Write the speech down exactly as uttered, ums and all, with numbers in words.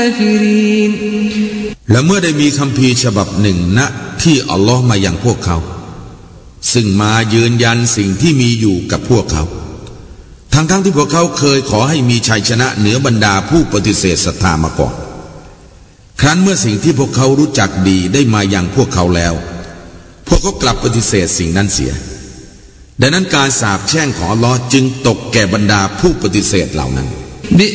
และเมื่อได้มีคัมภีร์ฉบับหนึ่งณที่อัลลอฮ์มาอย่างพวกเขาซึ่งมายืนยันสิ่งที่มีอยู่กับพวกเขาทั้งทั้งที่พวกเขาเคยขอให้มีชัยชนะเหนือบรรดาผู้ปฏิเสธศรัทธามาก่อนครั้นเมื่อสิ่งที่พวกเขารู้จักดีได้มาอย่างพวกเขาแล้วพวกเขากลับปฏิเสธสิ่งนั้นเสียดังนั้นการสาปแช่งของอัลลอฮ์จึงตกแก่บรรดาผู้ปฏิเสธเหล่านั้น